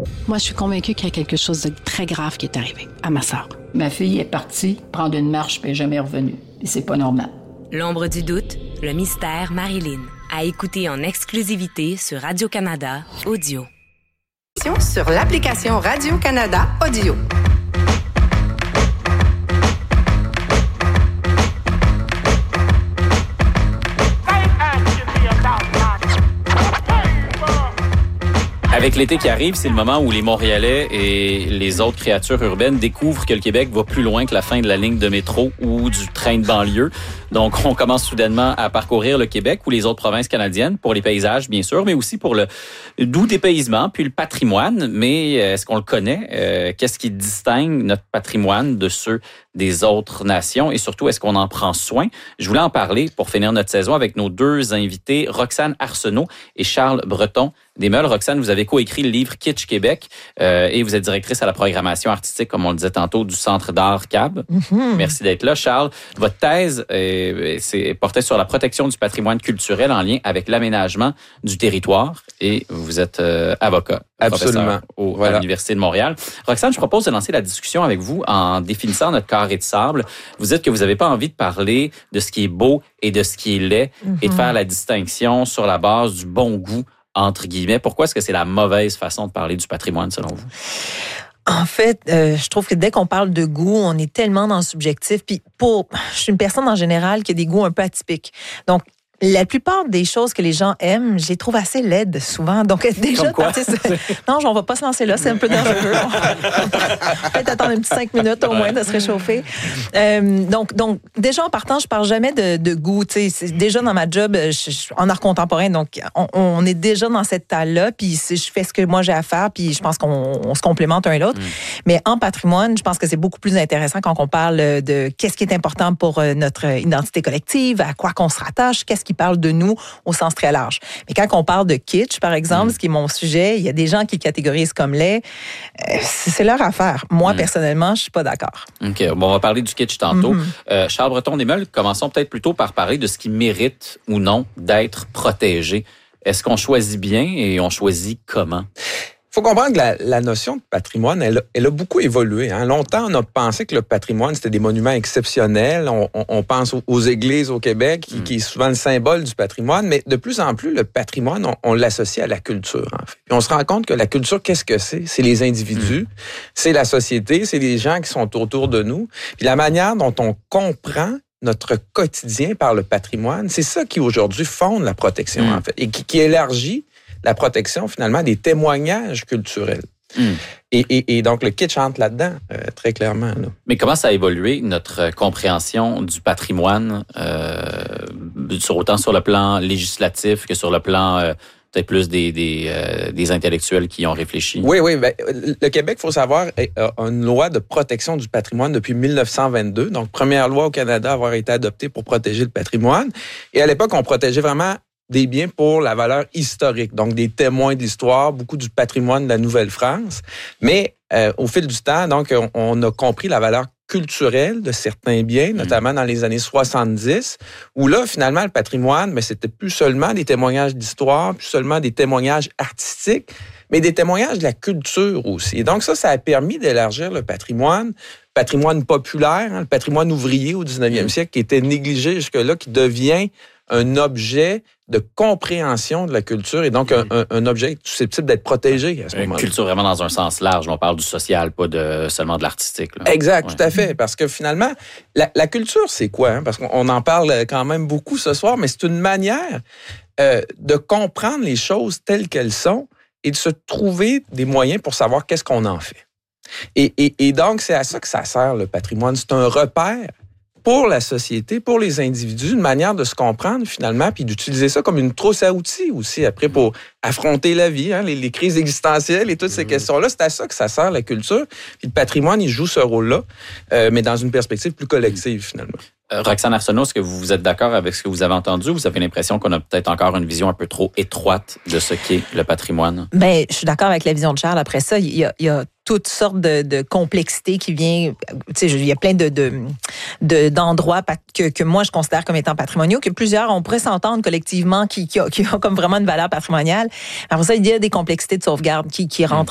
Moi, je suis convaincue qu'il y a quelque chose de très grave qui est arrivé à ma sœur. Ma fille est partie prendre une marche puis elle n'est jamais revenue. Et c'est pas normal. L'ombre du doute, le mystère Marilyn. À écouter en exclusivité sur Radio-Canada Audio. Sur l'application Radio-Canada Audio. Avec l'été qui arrive, c'est le moment où les Montréalais et les autres créatures urbaines découvrent que le Québec va plus loin que la fin de la ligne de métro ou du train de banlieue. Donc, on commence soudainement à parcourir le Québec ou les autres provinces canadiennes pour les paysages, bien sûr, mais aussi pour le doux dépaysement, puis le patrimoine. Mais est-ce qu'on le connaît? Qu'est-ce qui distingue notre patrimoine de ceux des autres nations? Et surtout, est-ce qu'on en prend soin? Je voulais en parler pour finir notre saison avec nos deux invités, Roxane Arsenault et Charles Breton des Meules. Roxane, vous avez coécrit le livre Kitsch Québec et vous êtes directrice à la programmation artistique, comme on le disait tantôt, du Centre d'art CAB. Mm-hmm. Merci d'être là. Charles, votre thèse portait sur la protection du patrimoine culturel en lien avec l'aménagement du territoire et vous êtes avocat. Absolument. À l'Université de Montréal. Roxane, je propose de lancer la discussion avec vous en définissant notre carré de sable. Vous dites que vous n'avez pas envie de parler de ce qui est beau et de ce qui est laid et de faire la distinction sur la base du bon goût, entre guillemets. Pourquoi est-ce que c'est la mauvaise façon de parler du patrimoine, selon vous? En fait, je trouve que dès qu'on parle de goût, on est tellement dans le subjectif. Puis je suis une personne en général qui a des goûts un peu atypiques. Donc, la plupart des choses que les gens aiment, je les trouve assez laides souvent. Donc, déjà, non, on va pas se lancer là, c'est un peu dangereux. Peut-être attendre un petit 5 minutes au moins de se réchauffer. Donc, déjà en partant, je parle jamais de goût. Tu sais, c'est déjà dans ma job en art contemporain, donc on est déjà dans cette taille-là. Puis je fais ce que moi j'ai à faire, puis je pense qu'on se complémente un et l'autre. Mais en patrimoine, je pense que c'est beaucoup plus intéressant quand on parle de qu'est-ce qui est important pour notre identité collective, à quoi qu'on se rattache, qu'est-ce qui parle de nous au sens très large. Mais quand on parle de kitsch, par exemple, ce qui est mon sujet, il y a des gens qui catégorisent comme laid. C'est leur affaire. Moi, personnellement, je suis pas d'accord. OK. Bon, on va parler du kitsch tantôt. Charles Breton des Meules, commençons peut-être plutôt par parler de ce qui mérite ou non d'être protégé. Est-ce qu'on choisit bien et on choisit comment? Il faut comprendre que la notion de patrimoine, elle a beaucoup évolué. Hein. Longtemps, on a pensé que le patrimoine, c'était des monuments exceptionnels. On pense aux églises au Québec, qui est souvent le symbole du patrimoine. Mais de plus en plus, le patrimoine, on l'associe à la culture, en fait. Puis on se rend compte que la culture, qu'est-ce que c'est? C'est les individus, c'est la société, c'est les gens qui sont autour de nous. Puis la manière dont on comprend notre quotidien par le patrimoine, c'est ça qui, aujourd'hui, fonde la protection, en fait, et qui élargit la protection, finalement, des témoignages culturels. Et donc, le kitsch entre là-dedans, très clairement. Là. Mais comment ça a évolué, notre compréhension du patrimoine, autant sur le plan législatif que sur le plan peut-être plus des intellectuels qui ont réfléchi? Oui. Ben, le Québec, il faut savoir, a une loi de protection du patrimoine depuis 1922. Donc, première loi au Canada à avoir été adoptée pour protéger le patrimoine. Et à l'époque, on protégeait vraiment des biens pour la valeur historique, donc des témoins de l'histoire, beaucoup du patrimoine de la Nouvelle-France. Mais au fil du temps, donc, on a compris la valeur culturelle de certains biens, notamment dans les années 70, où là, finalement, le patrimoine, mais c'était plus seulement des témoignages d'histoire, plus seulement des témoignages artistiques, mais des témoignages de la culture aussi. Et donc ça a permis d'élargir le patrimoine populaire, le patrimoine ouvrier au 19e siècle, qui était négligé jusque-là, qui devient un objet de compréhension de la culture et donc un objet susceptible d'être protégé à ce moment-là. Culture vraiment dans un sens large. On parle du social, pas seulement de l'artistique. Là. Exact, tout à fait. Parce que finalement, la culture, c'est quoi? Hein? Parce qu'on en parle quand même beaucoup ce soir, mais c'est une manière de comprendre les choses telles qu'elles sont et de se trouver des moyens pour savoir qu'est-ce qu'on en fait. Et donc, c'est à ça que ça sert, le patrimoine. C'est un repère pour la société, pour les individus, une manière de se comprendre finalement, puis d'utiliser ça comme une trousse à outils aussi après pour affronter la vie, hein, les crises existentielles et toutes ces questions-là. C'est à ça que ça sert, la culture. Puis le patrimoine, il joue ce rôle-là, mais dans une perspective plus collective finalement. Roxane Arsenault, est-ce que vous êtes d'accord avec ce que vous avez entendu ou vous avez l'impression qu'on a peut-être encore une vision un peu trop étroite de ce qu'est le patrimoine? Bien, je suis d'accord avec la vision de Charles. Après ça, il y a toutes sortes de complexités qui viennent. Tu sais, il y a plein d'endroits que moi, je considère comme étant patrimoniaux, que plusieurs, on pourrait s'entendre collectivement qui ont comme vraiment une valeur patrimoniale. Après ça, il y a des complexités de sauvegarde qui rentrent